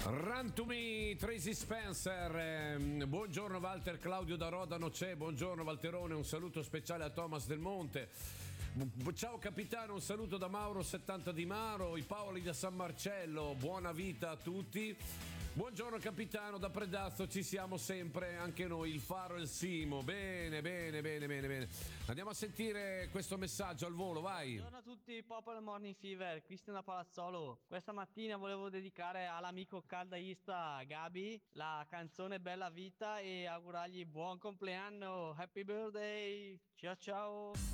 Run to me, Tracy Spencer. Buongiorno Walter, Claudio da Rodano c'è. Buongiorno Valterone, un saluto speciale a Thomas Del Monte. Ciao capitano, un saluto da Mauro 70 Di Maro, i Paoli da San Marcello. Buona vita a tutti. Buongiorno capitano, da Predazzo ci siamo sempre, anche noi, il Faro e il Simo. Bene. Andiamo a sentire questo messaggio al volo, vai. Buongiorno a tutti, Popolo Morning Fever, Cristiano Palazzolo. Questa mattina volevo dedicare all'amico caldaista Gabi la canzone Bella Vita e augurargli buon compleanno, happy birthday, ciao ciao.